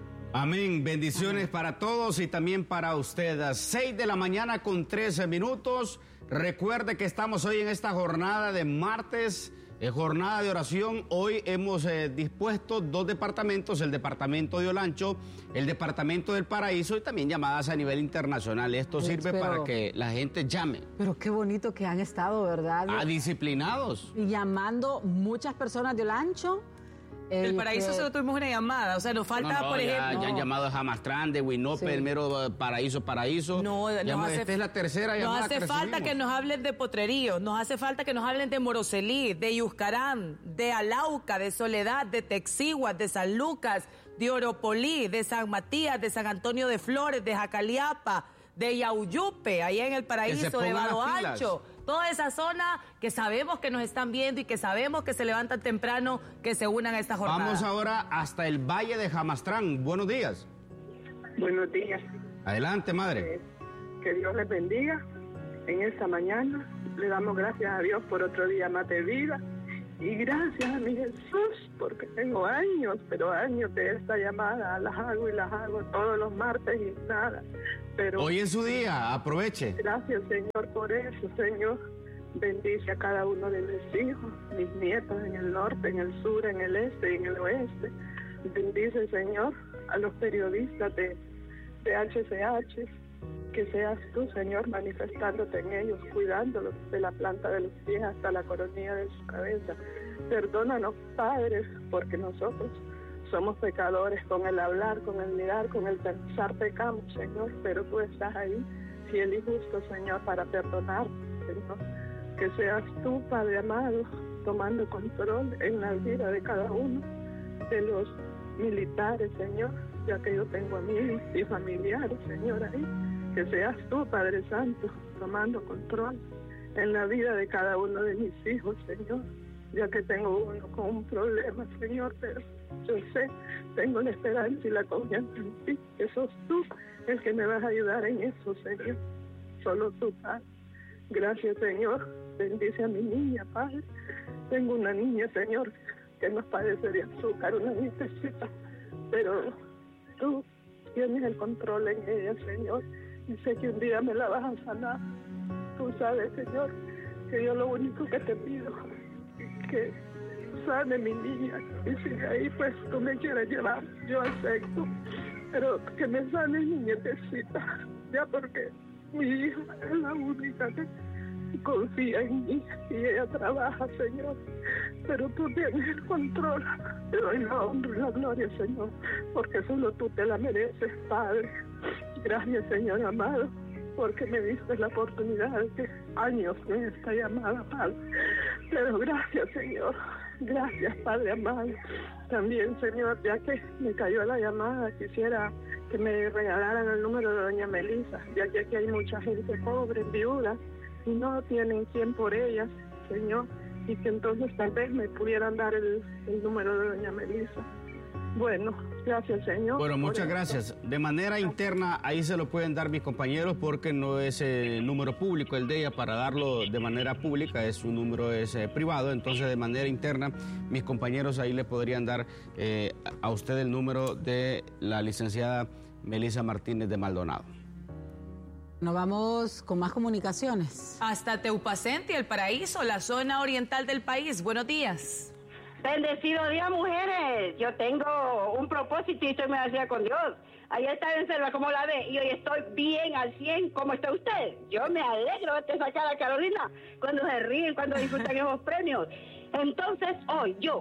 Speaker 2: Amén. Bendiciones para todos y también para ustedes. seis de la mañana con trece minutos. Recuerde que estamos hoy en esta jornada de martes, eh, jornada de oración. Hoy hemos eh, dispuesto dos departamentos, el departamento de Olancho, el departamento del Paraíso y también llamadas a nivel internacional. Esto sirve
Speaker 1: pero,
Speaker 2: para que la gente llame.
Speaker 1: Pero qué bonito que han estado, ¿verdad?
Speaker 2: Ah, disciplinados.
Speaker 1: Y llamando muchas personas de Olancho.
Speaker 3: El Paraíso que... solo tuvimos una llamada, o sea, nos falta,
Speaker 2: no, no,
Speaker 3: por
Speaker 2: ya,
Speaker 3: ejemplo...
Speaker 2: Ya han llamado a Jamastrán, de Huinope, sí. El mero Paraíso, Paraíso.
Speaker 3: No,
Speaker 2: ya
Speaker 3: nos
Speaker 2: esta
Speaker 3: hace,
Speaker 2: es la tercera llamada.
Speaker 3: Nos hace
Speaker 2: que
Speaker 3: falta que nos hablen de Potrerío, nos hace falta que nos hablen de Moroselí, de Yuscarán, de Alauca, de Soledad, de Texigua, de San Lucas, de Oropolí, de San Matías, de San Antonio de Flores, de Jacaliapa, de Yauyupe, allá en el Paraíso, de Vado Ancho. Toda esa zona que sabemos que nos están viendo y que sabemos que se levantan temprano, que se unan a esta jornada.
Speaker 2: Vamos ahora hasta el Valle de Jamastrán. Buenos días.
Speaker 9: Buenos días.
Speaker 2: Adelante, madre.
Speaker 9: Eh, que Dios les bendiga en esta mañana. Le damos gracias a Dios por otro día más de vida. Y gracias a mi Jesús, porque tengo años, pero años de esta llamada. Las hago y las hago todos los martes y nada. Pero
Speaker 2: hoy es su día, aproveche.
Speaker 9: Gracias, Señor, por eso, Señor. Bendice a cada uno de mis hijos, mis nietos en el norte, en el sur, en el este y en el oeste. Bendice, Señor, a los periodistas de, de H C H. Que seas tú, Señor, manifestándote en ellos, cuidándolos de la planta de los pies hasta la coronilla de su cabeza. Perdónanos, Padre, porque nosotros somos pecadores, con el hablar, con el mirar, con el pensar pecamos, Señor, pero tú estás ahí, fiel y justo, Señor, para perdonar, Señor. Que seas tú, Padre amado, tomando control en la vida de cada uno de los militares, Señor, ya que yo tengo amigos y familiares, Señor, ahí. Que seas tú, Padre Santo, tomando control en la vida de cada uno de mis hijos, Señor, ya que tengo uno con un problema, Señor, pero yo sé, tengo la esperanza y la confianza en ti, que sos tú el que me vas a ayudar en eso, Señor, solo tú, Padre. Gracias, Señor, bendice a mi niña, Padre. Tengo una niña, Señor, que nos padece de azúcar, una nietecita, pero tú tienes el control en ella, Señor, y sé que un día me la vas a sanar. Tú sabes, Señor, que yo lo único que te pido es que sane mi niña. Y si de ahí pues tú me quieres llevar, yo acepto. Pero que me sane mi nietecita, ya porque mi hija es la única que confía en mí y ella trabaja, Señor. Pero tú tienes el control. Te doy la honra y la gloria, Señor, porque solo tú te la mereces, Padre. Gracias, Señor amado, porque me diste la oportunidad de años en esta llamada, Padre. Pero gracias, Señor. Gracias, Padre amado. También, Señor, ya que me cayó la llamada, quisiera que me regalaran el número de doña Melisa, ya que aquí hay mucha gente pobre, viuda, y no tienen quien por ellas, Señor, y que entonces tal vez me pudieran dar el, el número de doña Melisa. Bueno, gracias, Señor.
Speaker 2: Bueno, muchas gracias. De manera interna, ahí se lo pueden dar mis compañeros porque no es el número público el de ella para darlo de manera pública, es un número es, eh, privado, entonces de manera interna mis compañeros ahí le podrían dar eh, a usted el número de la licenciada Melisa Martínez de Maldonado.
Speaker 1: Nos vamos con más comunicaciones.
Speaker 3: Hasta Teupacente, el Paraíso, la zona oriental del país. Buenos días.
Speaker 10: Bendecido día, mujeres. Yo tengo un propósito y estoy me hacía con Dios. Ayer estaba en selva, como la ve, y hoy estoy bien al cien. ¿Cómo está usted? Yo me alegro de te sacar a Carolina cuando se ríen, cuando disfrutan esos premios. Entonces, hoy yo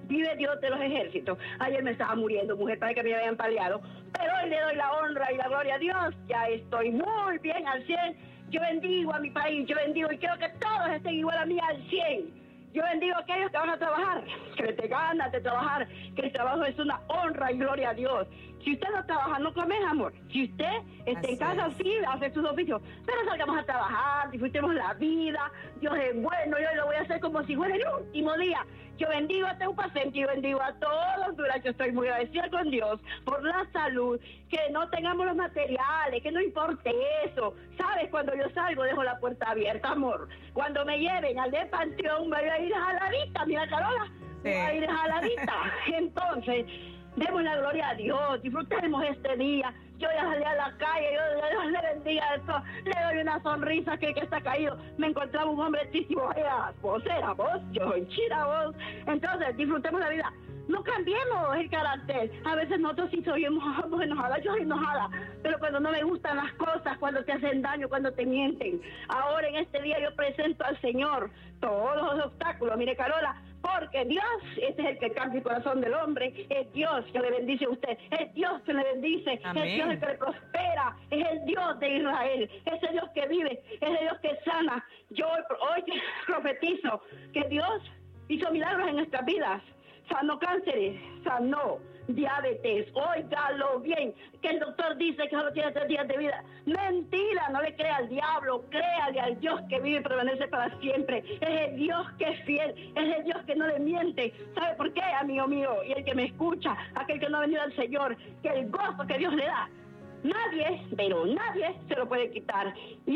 Speaker 10: vive Dios de los ejércitos. Ayer me estaba muriendo, mujer, para que me habían paliado, pero hoy le doy la honra y la gloria a Dios. Ya estoy muy bien al cien. Yo bendigo a mi país, yo bendigo y quiero que todos estén igual a mí al cien. Yo bendigo a aquellos que van a trabajar, que te ganas de trabajar, que el trabajo es una honra y gloria a Dios. Si usted no trabaja, no come, amor. Si usted está en casa, sí, hace sus oficios. Pero salgamos a trabajar, disfrutemos la vida. Dios es bueno, yo lo voy a hacer como si fuera el último día. Yo bendigo a Teupacente y bendigo a todos Honduras. Yo estoy muy agradecida con Dios por la salud, que no tengamos los materiales, que no importe eso. ¿Sabes? Cuando yo salgo, dejo la puerta abierta, amor. Cuando me lleven al de Panteón, me voy a ir jaladita, mira, Carola, me voy a ir jaladita. Entonces, demos la gloria a Dios, disfrutemos este día. Yo ya salí a la calle, yo Dios le bendiga esto, le doy una sonrisa que, que está caído. Me encontraba un hombre tristísimo, era vos, era vos, yo soy chida vos. Entonces, disfrutemos la vida. No cambiemos el carácter. A veces nosotros sí soy enojada, yo soy enojada, pero cuando no me gustan las cosas, cuando te hacen daño, cuando te mienten. Ahora en este día yo presento al Señor todos los obstáculos. Mire, Carola, porque Dios, este es el que cambia el corazón del hombre, es Dios que le bendice a usted, es Dios que le bendice, Amén. Es Dios el que le prospera, es el Dios de Israel, es el Dios que vive, es el Dios que sana. Yo hoy profetizo que Dios hizo milagros en nuestras vidas, sanó cánceres, sanó diabetes, óigalo bien, que el doctor dice que solo tiene tres días de vida. Mentira, no le crea al diablo, créale al Dios que vive y permanece para siempre. Es el Dios que es fiel, es el Dios que no le miente. ¿Sabe por qué, amigo mío? Y el que me escucha, aquel que no ha venido al Señor, que el gozo que Dios le da, nadie, pero nadie se lo puede quitar. Y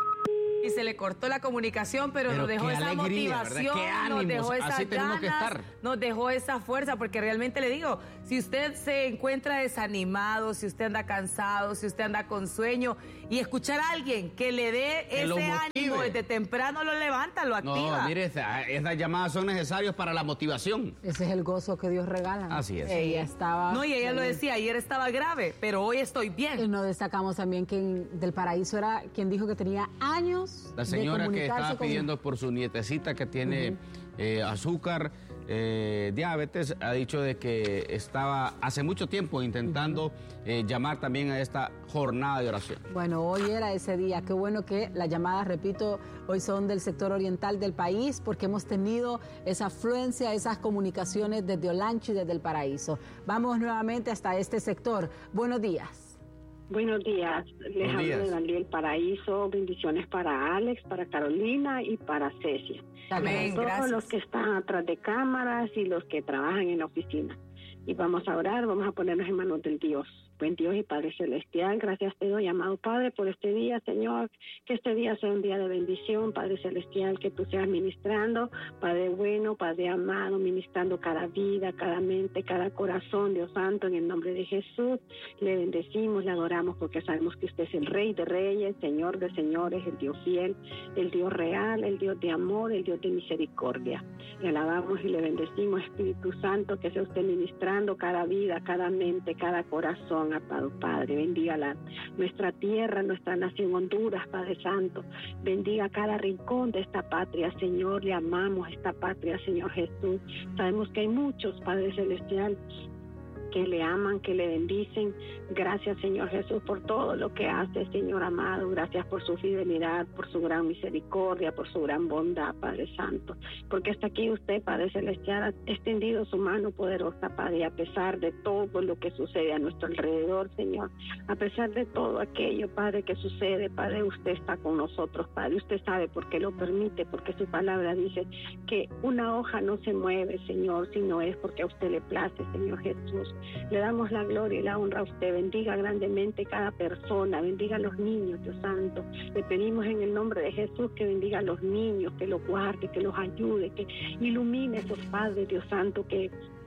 Speaker 3: Y se le cortó la comunicación, pero, pero nos dejó esa
Speaker 2: alegría,
Speaker 3: motivación,
Speaker 2: ánimos,
Speaker 3: nos dejó esas ganas,
Speaker 2: que estar.
Speaker 3: nos dejó esa fuerza, porque realmente le digo, si usted se encuentra desanimado, si usted anda cansado, si usted anda con sueño, y escuchar a alguien que le dé que ese ánimo desde temprano, lo levanta, lo activa.
Speaker 2: No, mire, esas esa llamadas son necesarias para la motivación.
Speaker 1: Ese es el gozo que Dios regala.
Speaker 2: Así es.
Speaker 1: Ella estaba...
Speaker 3: No, y ella lo decía, ayer estaba grave, pero hoy estoy bien.
Speaker 1: Y nos destacamos también que en Del Paraíso era quien dijo que tenía años
Speaker 2: La señora
Speaker 1: de
Speaker 2: que estaba
Speaker 1: con...
Speaker 2: pidiendo por su nietecita que tiene uh-huh. eh, azúcar, eh, diabetes, ha dicho de que estaba hace mucho tiempo intentando uh-huh. eh, llamar también a esta jornada de oración.
Speaker 1: Bueno, hoy era ese día. Qué bueno que las llamadas, repito, hoy son del sector oriental del país, porque hemos tenido esa afluencia, esas comunicaciones desde Olancho y desde El Paraíso. Vamos nuevamente hasta este sector. Buenos días.
Speaker 11: Buenos días, les hablo de Daniel Paraíso, bendiciones para Alex, para Carolina y para Cecia.
Speaker 3: Amén,
Speaker 11: todos
Speaker 3: gracias.
Speaker 11: Los que están atrás de cámaras y los que trabajan en la oficina. Y vamos a orar, vamos a ponernos en manos del Dios. Buen Dios y Padre Celestial, gracias te doy, amado Padre, por este día, Señor, que este día sea un día de bendición, Padre Celestial, que tú seas ministrando, Padre bueno, Padre amado, ministrando cada vida, cada mente, cada corazón, Dios Santo, en el nombre de Jesús, le bendecimos, le adoramos, porque sabemos que usted es el Rey de Reyes, Señor de Señores, el Dios fiel, el Dios real, el Dios de amor, el Dios de misericordia. Le alabamos y le bendecimos, Espíritu Santo, que sea usted ministrando cada vida, cada mente, cada corazón, amado Padre, bendiga la, nuestra tierra, nuestra nación Honduras, Padre Santo, bendiga cada rincón de esta patria, Señor, le amamos esta patria, Señor Jesús, sabemos que hay muchos, Padre Celestial, que le aman, que le bendicen. Gracias, Señor Jesús, por todo lo que hace, Señor amado. Gracias por su fidelidad, por su gran misericordia, por su gran bondad, Padre Santo. Porque hasta aquí usted, Padre Celestial, ha extendido su mano poderosa, Padre, y a pesar de todo lo que sucede a nuestro alrededor, Señor, a pesar de todo aquello, Padre, que sucede, Padre, usted está con nosotros, Padre. Usted sabe por qué lo permite, porque su palabra dice que una hoja no se mueve, Señor, si no es porque a usted le place, Señor Jesús. Le damos la gloria y la honra a usted. Bendiga grandemente cada persona, bendiga a los niños, Dios Santo. Le pedimos en el nombre de Jesús que bendiga a los niños, que los guarde, que los ayude, que ilumine a esos padres, Dios Santo, que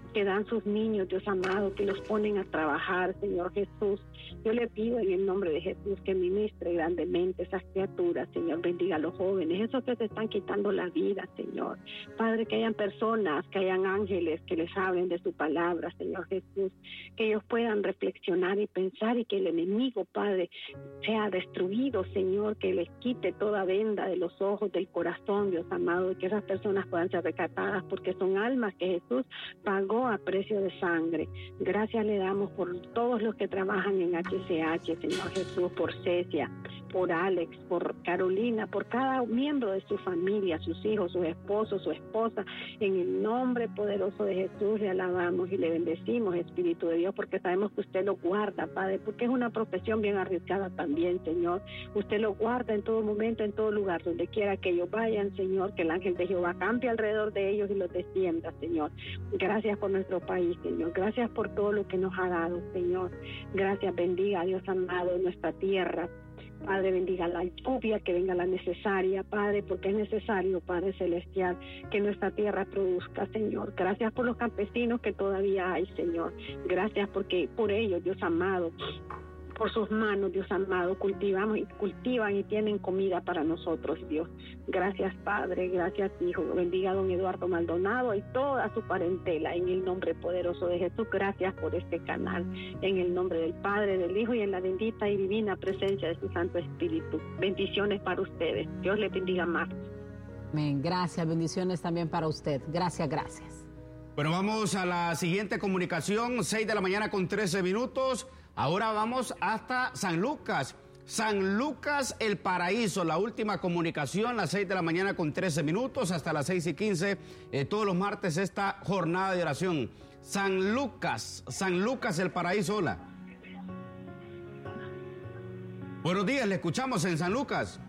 Speaker 11: que dan sus niños, Dios amado, que los ponen a trabajar, Señor Jesús. Yo le pido en el nombre de Jesús que ministre grandemente esas criaturas, Señor. Bendiga a los jóvenes, esos que se están quitando la vida, Señor. Padre, que hayan personas, que hayan ángeles que les hablen de su palabra, Señor Jesús. Que ellos puedan reflexionar y pensar y que el enemigo, Padre, sea destruido, Señor. Que les quite toda venda de los ojos, del corazón, Dios amado. Y que esas personas puedan ser rescatadas porque son almas que Jesús pagó a precio de sangre. Gracias le damos por todos los que trabajan en H C H, Señor Jesús, por Cecia, por Alex, por Carolina, por cada miembro de su familia, sus hijos, sus esposos, su esposa. En el nombre poderoso de Jesús le alabamos y le bendecimos, Espíritu de Dios, porque sabemos que usted lo guarda, Padre, porque es una profesión bien arriesgada también, Señor. Usted lo guarda en todo momento, en todo lugar, donde quiera que ellos vayan, Señor, que el ángel de Jehová campe alrededor de ellos y los descienda, Señor. Gracias por nuestro país, Señor. Gracias por todo lo que nos ha dado, Señor. Gracias, bendiga a Dios amado en nuestra tierra. Padre, bendiga la lluvia, que venga la necesaria, Padre, porque es necesario, Padre Celestial, que nuestra tierra produzca, Señor. Gracias por los campesinos que todavía hay, Señor. Gracias porque por ellos, Dios amado, por sus manos, Dios amado, cultivamos y cultivan y tienen comida para nosotros, Dios. Gracias, Padre, gracias, Hijo. Bendiga a don Eduardo Maldonado y toda su parentela en el nombre poderoso de Jesús. Gracias por este canal, en el nombre del Padre, del Hijo y en la bendita y divina presencia de su Santo Espíritu. Bendiciones para ustedes. Dios les bendiga más.
Speaker 1: Amén. Gracias, bendiciones también para usted. Gracias, gracias.
Speaker 2: Bueno, vamos a la siguiente comunicación, seis de la mañana con trece minutos. Ahora vamos hasta San Lucas. San Lucas, El Paraíso, la última comunicación, las seis de la mañana con trece minutos, hasta las seis y quince, eh, todos los martes esta jornada de oración. San Lucas, San Lucas, El Paraíso, hola. Buenos días, le escuchamos en San Lucas.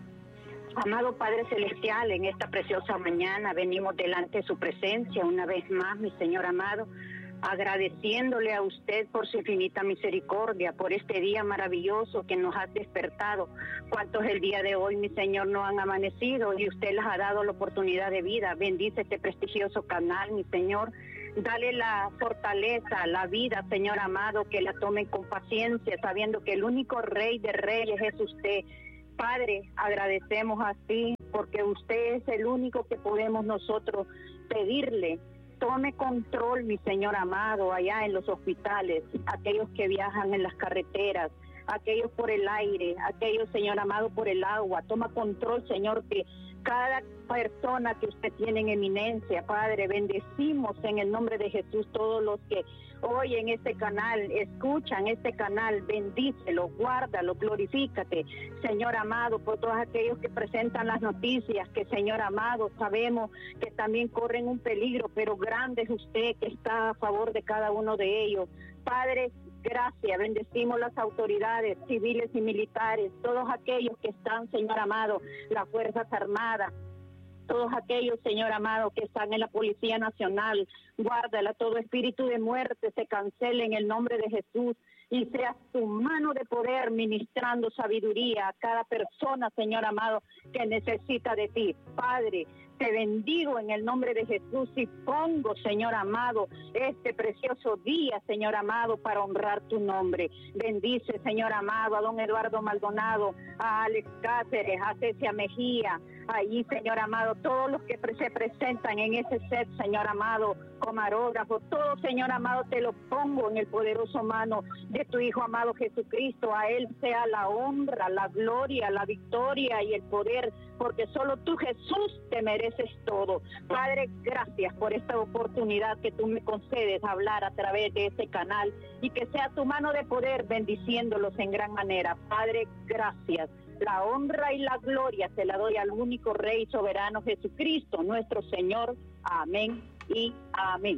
Speaker 10: Amado Padre Celestial, en esta preciosa mañana venimos delante de su presencia una vez más, mi Señor amado, agradeciéndole a usted por su infinita misericordia, por este día maravilloso que nos ha despertado. Cuántos el día de hoy, mi Señor, no han amanecido y usted les ha dado la oportunidad de vida. Bendice este prestigioso canal, mi Señor. Dale la fortaleza, la vida, Señor amado, que la tomen con paciencia, sabiendo que el único Rey de Reyes es usted. Padre, agradecemos a ti porque usted es el único que podemos nosotros pedirle. Tome control, mi Señor amado, allá en los hospitales, aquellos que viajan en las carreteras, aquellos por el aire, aquellos, Señor amado, por el agua. Toma control, Señor, que cada persona que usted tiene en eminencia, Padre, bendecimos en el nombre de Jesús todos los que hoy en este canal escuchan este canal, bendícelo, guárdalo, glorifícate, Señor amado, por todos aquellos que presentan las noticias, que Señor amado, sabemos que también corren un peligro, pero grande es usted que está a favor de cada uno de ellos. Padre, gracias, bendecimos las autoridades civiles y militares, todos aquellos que están, Señor amado, las Fuerzas Armadas, todos aquellos, Señor amado, que están en la Policía Nacional, guárdala, todo espíritu de muerte se cancele en el nombre de Jesús y sea tu mano de poder ministrando sabiduría a cada persona, Señor amado, que necesita de ti. Padre, te bendigo en el nombre de Jesús y pongo, Señor amado, este precioso día, Señor amado, para honrar tu nombre. Bendice, Señor amado, a don Eduardo Maldonado, a Alex Cáceres, a Cecia Mejía, allí, Señor amado, todos los que se presentan en ese set, Señor amado, camarógrafo, todo, Señor amado, te lo pongo en el poderoso mano de tu Hijo amado Jesucristo. A Él sea la honra, la gloria, la victoria y el poder, porque solo tú, Jesús, te mereces todo. Padre, gracias por esta oportunidad que tú me concedes a hablar a través de este canal y que sea tu mano de poder bendiciéndolos en gran manera. Padre, gracias. La honra y la gloria se la doy al único Rey soberano Jesucristo, nuestro Señor. Amén y amén.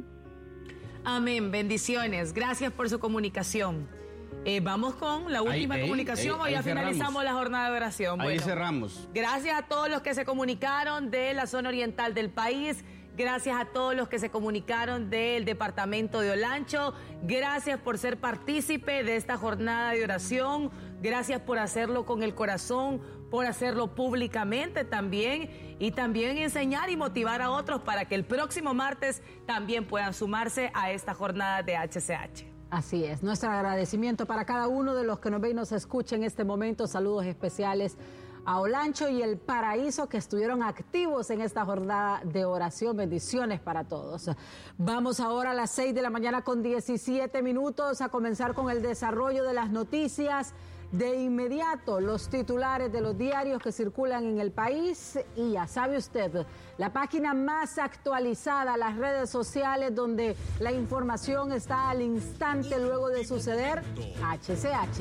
Speaker 3: Amén, bendiciones. Gracias por su comunicación. Eh, vamos con la última ahí, comunicación, ahí, ahí, o ya finalizamos la jornada de oración.
Speaker 2: Ahí
Speaker 3: bueno,
Speaker 2: cerramos.
Speaker 3: Gracias a todos los que se comunicaron de la zona oriental del país. Gracias a todos los que se comunicaron del departamento de Olancho. Gracias por ser partícipe de esta jornada de oración. Gracias por hacerlo con el corazón, por hacerlo públicamente también y también enseñar y motivar a otros para que el próximo martes también puedan sumarse a esta jornada de H C H.
Speaker 1: Así es, nuestro agradecimiento para cada uno de los que nos ven y nos escuchan en este momento. Saludos especiales a Olancho y El Paraíso, que estuvieron activos en esta jornada de oración. Bendiciones para todos. Vamos ahora a las seis de la mañana con diecisiete minutos a comenzar con el desarrollo de las noticias. De inmediato, los titulares de los diarios que circulan en el país y ya sabe usted, la página más actualizada, las redes sociales donde la información está al instante luego de suceder, H C H.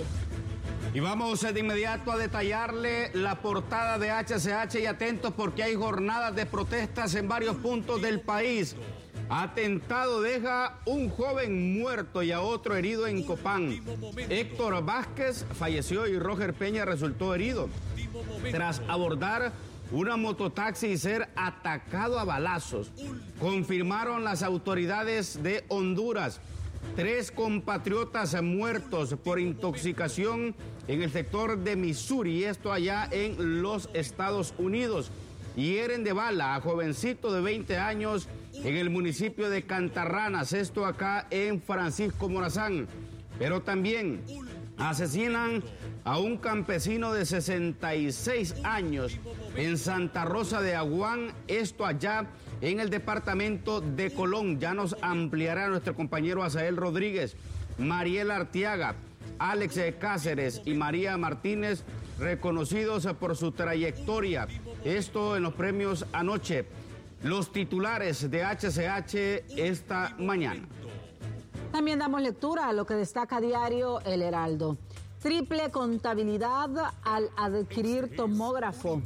Speaker 2: Y vamos de inmediato a detallarle la portada de H C H y atentos porque hay jornadas de protestas en varios puntos del país. Atentado deja un joven muerto y a otro herido en Copán. Héctor Vázquez falleció y Roger Peña resultó herido tras abordar una mototaxi y ser atacado a balazos. Confirmaron las autoridades de Honduras. Tres compatriotas muertos por intoxicación en el sector de Missouri, esto allá en los Estados Unidos. Hieren de bala a jovencito de veinte años en el municipio de Cantarranas, esto acá en Francisco Morazán. Pero también asesinan a un campesino de sesenta y seis años en Santa Rosa de Aguán, esto allá en el departamento de Colón. Ya nos ampliará nuestro compañero Azael Rodríguez. Mariela Arteaga, Alex Cáceres y María Martínez, reconocidos por su trayectoria. Esto en los premios anoche. Los titulares de H C H esta mañana.
Speaker 1: También damos lectura a lo que destaca diario El Heraldo. Triple contabilidad al adquirir tomógrafo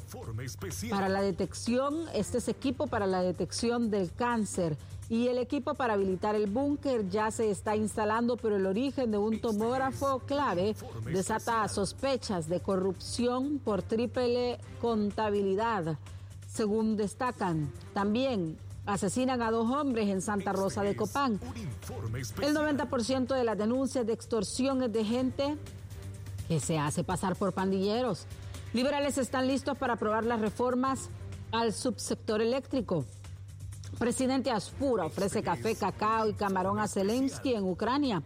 Speaker 1: para la detección, este es equipo para la detección del cáncer. Y el equipo para habilitar el búnker ya se está instalando, pero el origen de un tomógrafo clave desata sospechas de corrupción por triple contabilidad. Según destacan, también asesinan a dos hombres en Santa Rosa de Copán. El noventa por ciento de las denuncias de extorsión es de gente que se hace pasar por pandilleros. Liberales están listos para aprobar las reformas al subsector eléctrico. Presidente Aspura ofrece café, cacao y camarón a Zelensky en Ucrania.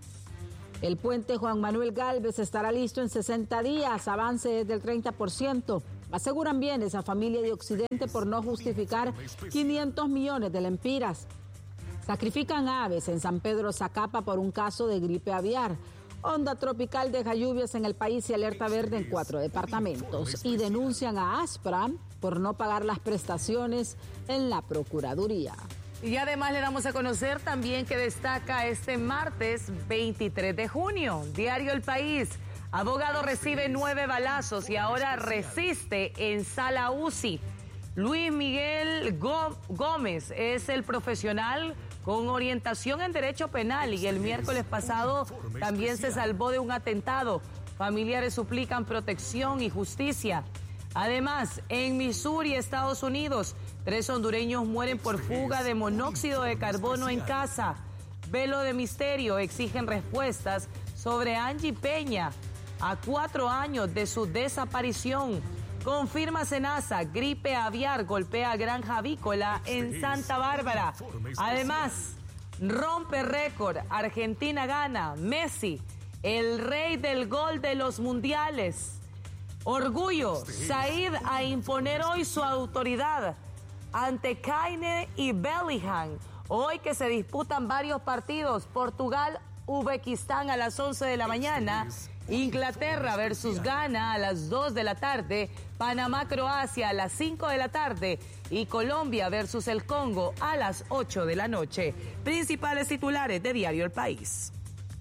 Speaker 1: El puente Juan Manuel Gálvez estará listo en sesenta días, avance del treinta por ciento. Aseguran bienes a familia de Occidente por no justificar quinientos millones de lempiras. Sacrifican aves en San Pedro Zacapa por un caso de gripe aviar. Onda tropical deja lluvias en el país y alerta verde en cuatro departamentos. Y denuncian a Aspra por no pagar las prestaciones en la Procuraduría.
Speaker 3: Y además le damos a conocer también que destaca este martes veintitrés de junio. Diario El País. Abogado recibe nueve balazos y ahora resiste en sala U C I. Luis Miguel Gómez es el profesional con orientación en Derecho Penal y el miércoles pasado también se salvó de un atentado. Familiares suplican protección y justicia. Además, en Missouri, Estados Unidos, tres hondureños mueren por fuga de monóxido de carbono en casa. Velo de misterio, exigen respuestas sobre Angie Peña a cuatro años de su desaparición. Confirma Senasa, gripe aviar golpea granja avícola en Santa Bárbara. Además, rompe récord, Argentina gana, Messi, el rey del gol de los mundiales. Orgullo, Said a imponer hoy su autoridad ante Kaine y Bellingham. Hoy que se disputan varios partidos, Portugal, Uzbekistán a las once de la mañana, Inglaterra versus Ghana a las dos de la tarde, Panamá, Croacia a las cinco de la tarde y Colombia versus el Congo a las ocho de la noche. Principales titulares de Diario El País.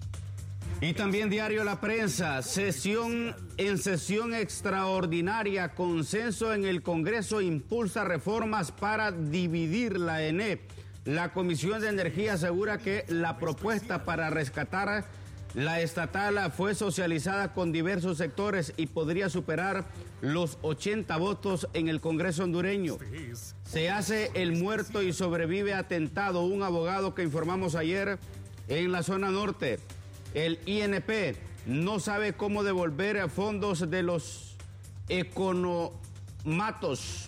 Speaker 2: Y también Diario La Prensa, sesión en sesión extraordinaria, consenso en el Congreso impulsa reformas para dividir la E N E. La Comisión de Energía asegura que la propuesta para rescatar la estatal fue socializada con diversos sectores y podría superar los ochenta votos en el Congreso hondureño. Se hace el muerto y sobrevive atentado un abogado que informamos ayer en la zona norte. El I N P no sabe cómo devolver fondos de los economatos,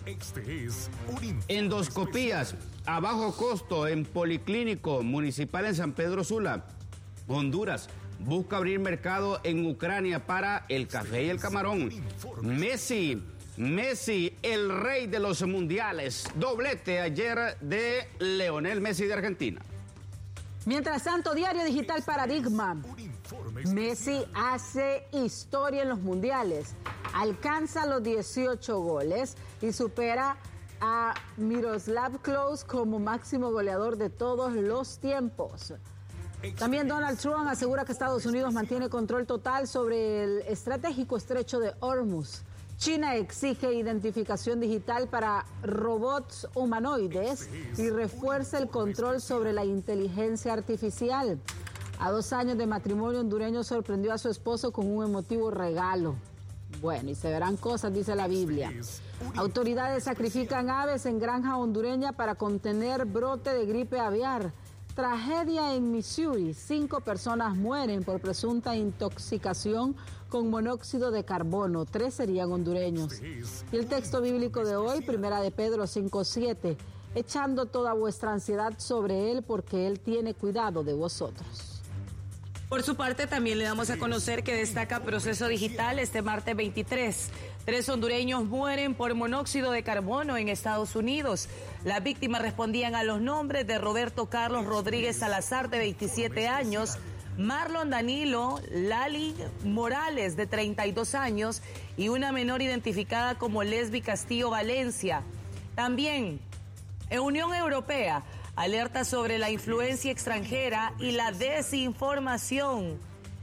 Speaker 2: endoscopías a bajo costo en Policlínico Municipal en San Pedro Sula. Honduras busca abrir mercado en Ucrania para el café y el camarón. Messi, Messi, el rey de los mundiales. Doblete ayer de Lionel Messi de Argentina.
Speaker 1: Mientras tanto, Diario Digital Paradigma. Messi hace historia en los mundiales. Alcanza los dieciocho goles y supera a Miroslav Klose como máximo goleador de todos los tiempos. También Donald Trump asegura que Estados Unidos mantiene control total sobre el estratégico estrecho de Hormuz. China exige identificación digital para robots humanoides y refuerza el control sobre la inteligencia artificial. A dos años de matrimonio, hondureño sorprendió a su esposo con un emotivo regalo. Bueno, y se verán cosas, dice la Biblia. Autoridades sacrifican aves en granja hondureña para contener brote de gripe aviar. Tragedia en Missouri. Cinco personas mueren por presunta intoxicación con monóxido de carbono. Tres serían hondureños. Y el texto bíblico de hoy, Primera de Pedro cinco siete. Echando toda vuestra ansiedad sobre Él porque Él tiene cuidado de vosotros.
Speaker 3: Por su parte, también le damos a conocer que destaca Proceso Digital este martes veintitrés. Tres hondureños mueren por monóxido de carbono en Estados Unidos. Las víctimas respondían a los nombres de Roberto Carlos Rodríguez Salazar, de veintisiete años, Marlon Danilo Lali Morales, de treinta y dos años, y una menor identificada como Lesbi Castillo Valencia. También, en Unión Europea alerta sobre la influencia extranjera y la desinformación.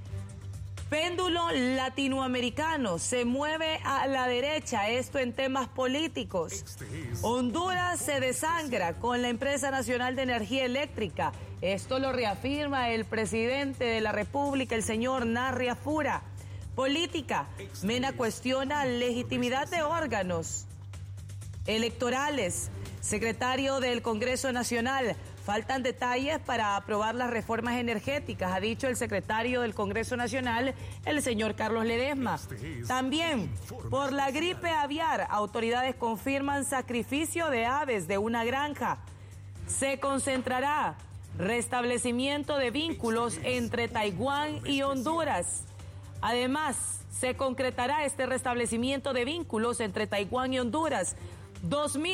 Speaker 3: Péndulo latinoamericano se mueve a la derecha, esto en temas políticos. Honduras se desangra con la Empresa Nacional de Energía Eléctrica. Esto lo reafirma el presidente de la República, el señor Narria Fura. Política. Mena cuestiona legitimidad de órganos electorales. Secretario del Congreso Nacional, faltan detalles para aprobar las reformas energéticas, ha dicho el secretario del Congreso Nacional, el señor Carlos Ledesma. También, por la gripe aviar, autoridades confirman sacrificio de aves de una granja. Se concentrará restablecimiento de vínculos entre Taiwán y Honduras. Además, se concretará este restablecimiento de vínculos entre Taiwán y Honduras. dos mil